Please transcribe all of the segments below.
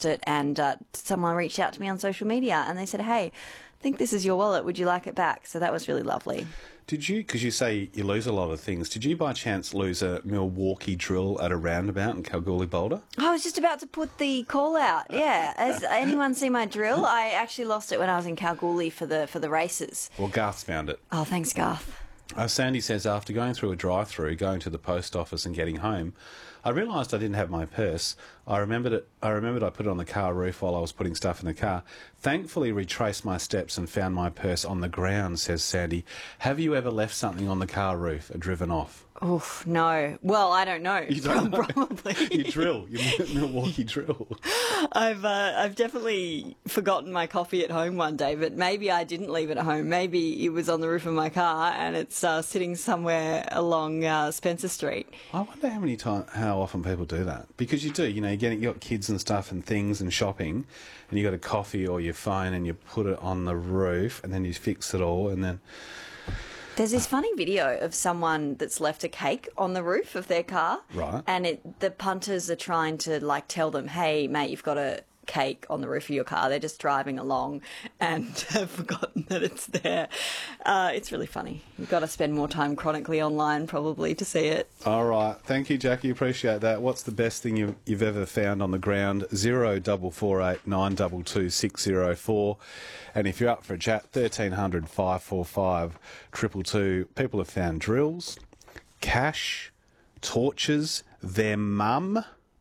lost it, and someone reached out to me on social media and they said, hey, I think this is your wallet. Would you like it back? So that was really lovely. Did you, because you say you lose a lot of things, did you by chance lose a Milwaukee drill at a roundabout in Kalgoorlie Boulder? I was just about to put the call out. Yeah. Has anyone seen my drill? I actually lost it when I was in Kalgoorlie for the races. Well, Garth found it. Oh, thanks, Garth. Sandy says, after going through a drive-through, going to the post office and getting home, I realised I didn't have my purse. I remembered I put it on the car roof while I was putting stuff in the car. Thankfully retraced my steps and found my purse on the ground, says Sandy. Have you ever left something on the car roof and driven off? Oh, no. Well, I don't know. You don't know? Probably. You drill. You Milwaukee drill. I've definitely forgotten my coffee at home one day, but maybe I didn't leave it at home. Maybe it was on the roof of my car and it's sitting somewhere along Spencer Street. I wonder how often people do that. Because you do, you got kids and stuff and things and shopping, and you got a coffee or your phone and you put it on the roof and then you fix it all and then... There's this funny video of someone that's left a cake on the roof of their car. Right. And the punters are trying to, tell them, hey, mate, you've got a cake on the roof of your car. They're just driving along and have forgotten that it's there. It's really funny. You've got to spend more time chronically online probably to see it. All right. Thank you, Jackie. Appreciate that. What's the best thing you've ever found on the ground? 0448 922 604. And if you're up for a chat, 1300 545 222. People have found drills, cash, torches, their mum.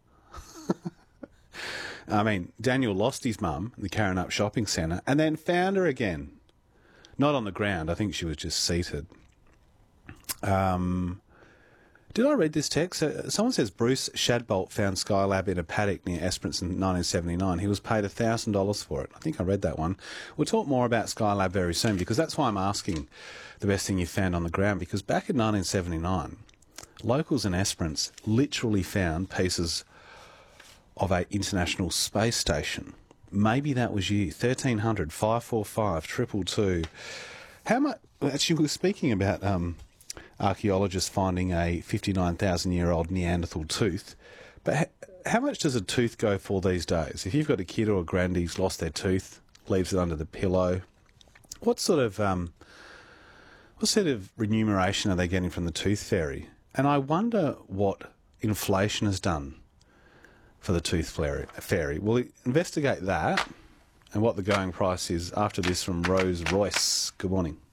I mean, Daniel lost his mum in the Karrinyup Shopping Centre and then found her again. Not on the ground. I think she was just seated. Did I read this text? Someone says Bruce Shadbolt found Skylab in a paddock near Esperance in 1979. He was paid $1,000 for it. I think I read that one. We'll talk more about Skylab very soon because that's why I'm asking the best thing you found on the ground, because back in 1979, locals in Esperance literally found pieces of a international space station. Maybe that was you. 1300 545 222. How much? Actually, we're speaking about archaeologists finding a 59,000-year-old Neanderthal tooth. But how much does a tooth go for these days? If you've got a kid or a granddie who's lost their tooth, leaves it under the pillow, what sort of remuneration are they getting from the tooth fairy? And I wonder what inflation has done for the tooth fairy. We'll investigate that and what the going price is after this from Rose Royce. Good morning.